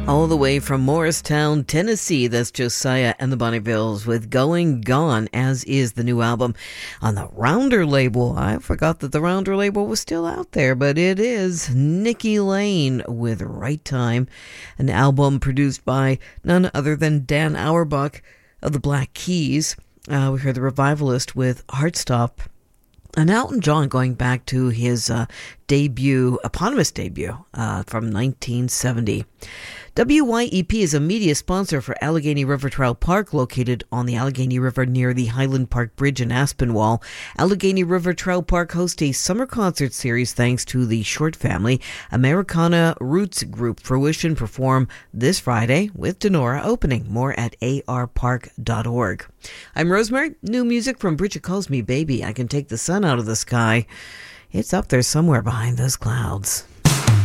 All the way from Morristown, Tennessee, that's Josiah and the Bonnevilles with Going Gone, as is the new album on the Rounder label. I forgot that the Rounder label was still out there, but it is. Nikki Lane with Right Time, an album produced by none other than Dan Auerbach of the Black Keys. We heard the Revivalist with Heartstop. And Elton John going back to his eponymous debut from 1970. WYEP is a media sponsor for Allegheny River Trail Park, located on the Allegheny River near the Highland Park Bridge in Aspinwall. Allegheny River Trail Park hosts a summer concert series thanks to the Short Family. Americana Roots Group Fruition perform this Friday with Denora opening. More at arpark.org. I'm Rosemary. New music from Bridget Calls Me Baby. I Can Take the Sun Out of the Sky. It's up there somewhere behind those clouds.